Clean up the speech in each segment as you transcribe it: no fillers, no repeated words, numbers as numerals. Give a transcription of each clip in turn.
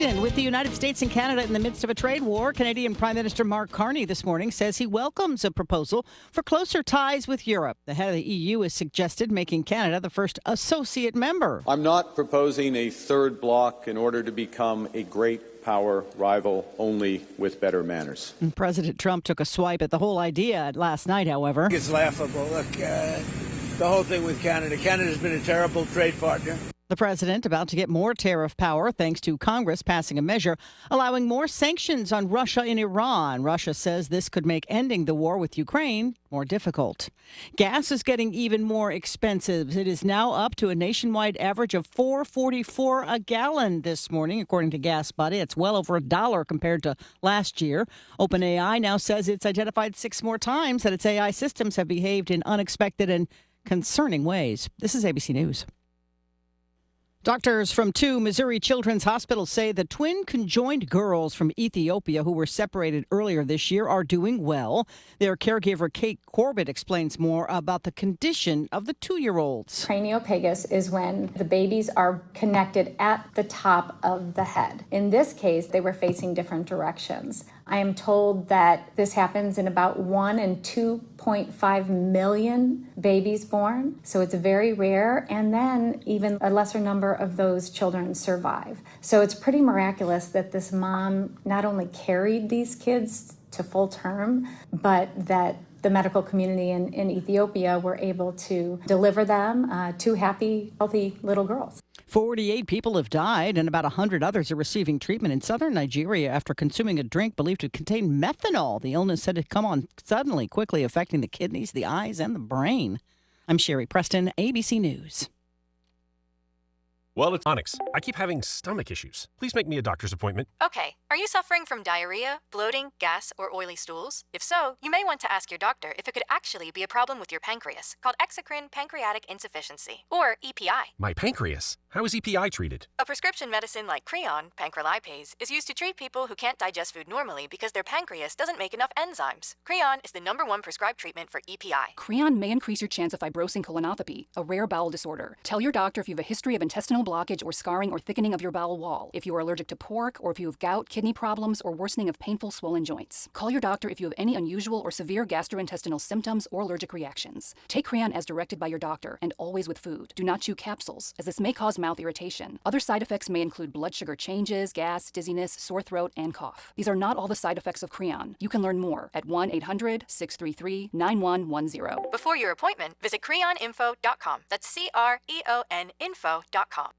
With the United States and Canada in the midst of a trade war, Canadian Prime Minister Mark Carney this morning says he welcomes a proposal for closer ties with Europe. The head of the EU has suggested making Canada the first associate member. I'm not proposing a third bloc in order to become a great power rival, only with better manners. And President Trump took a swipe at the whole idea last night, however. It's laughable. Look, the whole thing with Canada. Canada's been a terrible trade partner. The president about to get more tariff power thanks to Congress passing a measure allowing more sanctions on Russia and Iran. Russia says this could make ending the war with Ukraine more difficult. Gas is getting even more expensive. It is now up to a nationwide average of $4.44 a gallon this morning, according to GasBuddy. It's well over $1 compared to last year. OpenAI now says it's identified 6 more times that its AI systems have behaved in unexpected and concerning ways. This is ABC News. Doctors from 2 Missouri children's hospitals say the twin conjoined girls from Ethiopia who were separated earlier this year are doing well. Their caregiver, Kate Corbett, explains more about the condition of the 2-year-olds. Craniopagus is when the babies are connected at the top of the head. In this case, they were facing different directions. I am told that this happens in about 1 in 2.5 million babies born. So it's very rare. And then even a lesser number of those children survive. So it's pretty miraculous that this mom not only carried these kids to full term, but that the medical community in Ethiopia were able to deliver them 2 happy, healthy little girls. 48 people have died and about 100 others are receiving treatment in southern Nigeria after consuming a drink believed to contain methanol. The illness said to come on suddenly, quickly affecting the kidneys, the eyes, and the brain. I'm Sherry Preston, ABC News. Well, it's Onyx. I keep having stomach issues. Please make me a doctor's appointment. Okay. Are you suffering from diarrhea, bloating, gas, or oily stools? If so, you may want to ask your doctor if it could actually be a problem with your pancreas, called exocrine pancreatic insufficiency, or EPI. My pancreas? How is EPI treated? A prescription medicine like Creon, pancrelipase, is used to treat people who can't digest food normally because their pancreas doesn't make enough enzymes. Creon is the #1 prescribed treatment for EPI. Creon may increase your chance of fibrosing colonopathy, a rare bowel disorder. Tell your doctor if you have a history of intestinal blockage or scarring or thickening of your bowel wall, if you are allergic to pork, or if you have gout, kidney problems, or worsening of painful swollen joints. Call your doctor if you have any unusual or severe gastrointestinal symptoms or allergic reactions. Take Creon as directed by your doctor and always with food. Do not chew capsules, as this may cause mouth irritation. Other side effects may include blood sugar changes, gas, dizziness, sore throat, and cough. These are not all the side effects of Creon. You can learn more at 1-800-633-9110. Before your appointment, visit creoninfo.com. That's CREON info.com.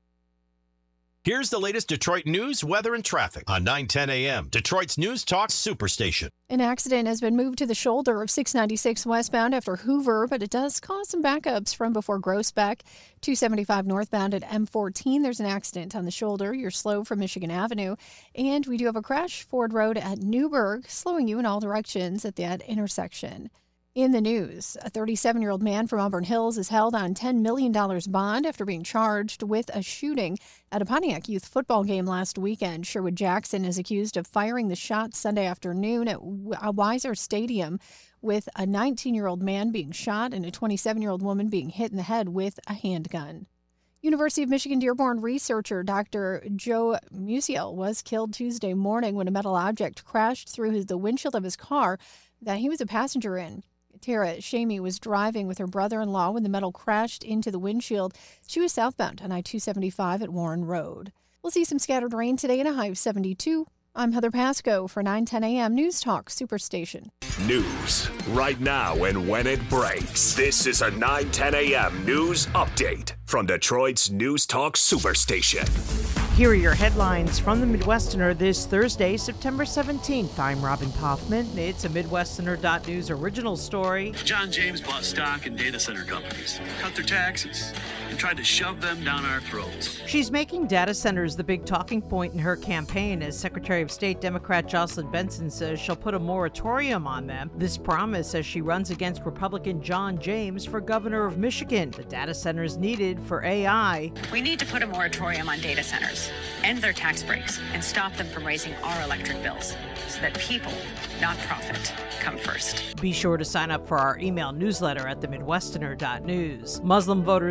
Here's the latest Detroit news, weather, and traffic on 9:10 a.m. Detroit's News Talk Superstation. An accident has been moved to the shoulder of 696 westbound after Hoover, but it does cause some backups from before Groesbeck. 275 northbound at M14. There's an accident on the shoulder. You're slow from Michigan Avenue. And we do have a crash Ford Road at Newburgh, slowing you in all directions at that intersection. In the news, a 37-year-old man from Auburn Hills is held on $10 million bond after being charged with a shooting at a Pontiac youth football game last weekend. Sherwood Jackson is accused of firing the shot Sunday afternoon at Weiser Stadium, with a 19-year-old man being shot and a 27-year-old woman being hit in the head with a handgun. University of Michigan Dearborn researcher Dr. Joe Musial was killed Tuesday morning when a metal object crashed through the windshield of his car that he was a passenger in. Tara Shamey was driving with her brother-in-law when the metal crashed into the windshield. She was southbound on I-275 at Warren Road. We'll see some scattered rain today in a high of 72. I'm Heather Pasco for 9:10 a.m. News Talk Superstation. News right now and when it breaks. This is a 9:10 a.m. news update from Detroit's News Talk Superstation. Here are your headlines from the Midwesterner this Thursday, September 17th. I'm Robin Kaufman. It's a Midwesterner.news original story. John James bought stock in data center companies, cut their taxes, and tried to shove them down our throats. She's making data centers the big talking point in her campaign, as Secretary of State Democrat Jocelyn Benson says she'll put a moratorium on them. This promise as she runs against Republican John James for governor of Michigan. The data centers needed for AI. We need to put a moratorium on data centers, end their tax breaks, and stop them from raising our electric bills so that people, not profit, come first. Be sure to sign up for our email newsletter at themidwesterner.news. Muslim voters at the Islamic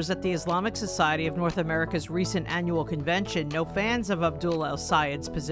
Islamic Society of North America's recent annual convention, no fans of Abdullah el-Sayed's position